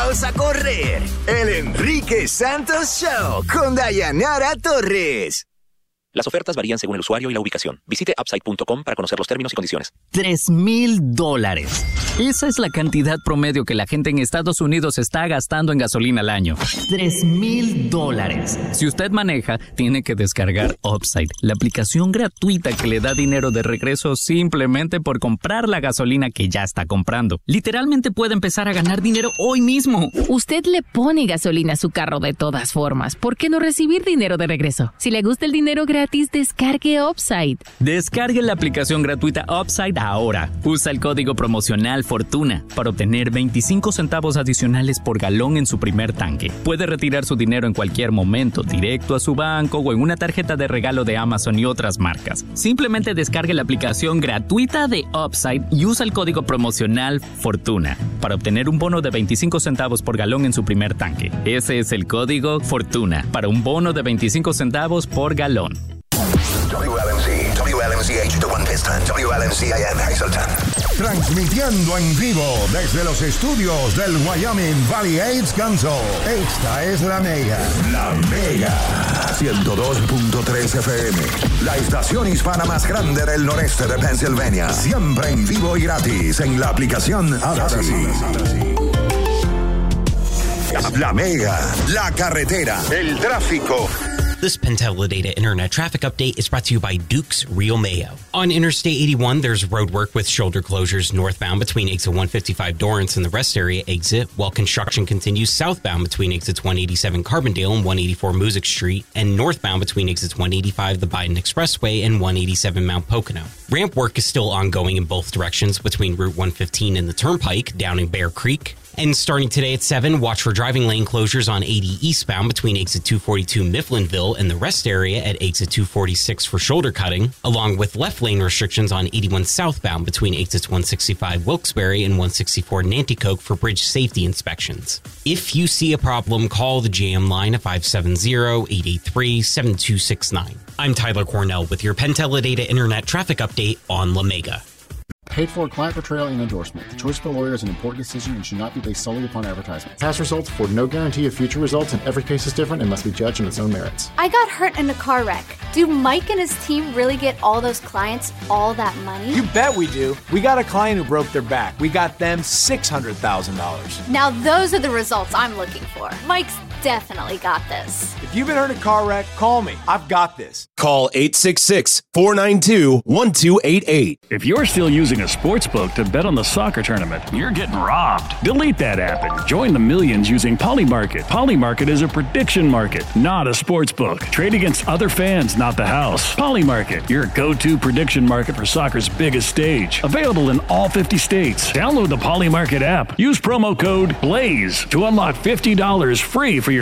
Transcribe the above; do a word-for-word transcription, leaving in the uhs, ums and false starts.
Montaos a correr. El Enrique Santos Show con Dayanara Torres. Las ofertas varían según el usuario y la ubicación. Visite upside punto com para conocer los términos y condiciones. Tres mil dólares. Esa es la cantidad promedio que la gente en Estados Unidos está gastando en gasolina al año. Tres mil dólares. Si usted maneja, tiene que descargar Upside, la aplicación gratuita que le da dinero de regreso simplemente por comprar la gasolina que ya está comprando. Literalmente puede empezar a ganar dinero hoy mismo. Usted le pone gasolina a su carro de todas formas. ¿Por qué no recibir dinero de regreso? Si le gusta el dinero gratis, descargue Upside. Descargue la aplicación gratuita Upside ahora. Usa el código promocional Fortuna para obtener veinticinco centavos adicionales por galón en su primer tanque. Puede retirar su dinero en cualquier momento, directo a su banco o en una tarjeta de regalo de Amazon y otras marcas. Simplemente descargue la aplicación gratuita de Upside y usa el código promocional Fortuna para obtener un bono de veinticinco centavos por galón en su primer tanque. Ese es el código Fortuna para un bono de veinticinco centavos por galón. W L M C, W L M C H D one Piston, W L M C I M Hazleton. Transmitiendo en vivo desde los estudios del Wyoming Valley AIDS Council. Esta es La Mega. La Mega. ciento dos punto tres F M. La estación hispana más grande del noreste de Pennsylvania. Siempre en vivo y gratis en la aplicación Odyssey. La Mega. La carretera. El tráfico. This Pentelidata Internet Traffic Update is brought to you by Duke's Real Mayo. On Interstate eighty-one, there's road work with shoulder closures northbound between exit one fifty-five Dorrance and the rest area exit, while construction continues southbound between exits one eighty-seven Carbondale and one eighty-four Music Street, and northbound between exits one eighty-five the Biden Expressway and one eighty-seven Mount Pocono. Ramp work is still ongoing in both directions between Route one fifteen and the Turnpike down in Bear Creek. And starting today at seven, watch for driving lane closures on eighty eastbound between exit two forty-two Mifflinville and the rest area at exit two forty-six for shoulder cutting, along with left lane restrictions on eighty-one southbound between exits one sixty-five Wilkes-Barre and one sixty-four Nanticoke for bridge safety inspections. If you see a problem, call the J M line at five seven zero, eight eight three, seven two six nine. I'm Tyler Cornell with your Pentelidata Internet Traffic Update on La Mega. Paid for client portrayal and endorsement. The choice of a lawyer is an important decision and should not be based solely upon advertisement. Past results afford no guarantee of future results, and every case is different and must be judged on its own merits. I got hurt in a car wreck. Do Mike and his team really get all those clients all that money? You bet we do. We got a client who broke their back. We got them six hundred thousand dollars. Now those are the results I'm looking for. Mike's definitely got this. If you've been hurt in a car wreck, call me. I've got this. Call eight six six, four nine two, one two eight eight. If you're still using a sports book to bet on the soccer tournament, you're getting robbed. Delete that app and join the millions using Polymarket. Polymarket is a prediction market, not a sports book. Trade against other fans, not the house. Polymarket, your go-to prediction market for soccer's biggest stage. Available in all fifty states. Download the Polymarket app. Use promo code BLAZE to unlock fifty dollars free for your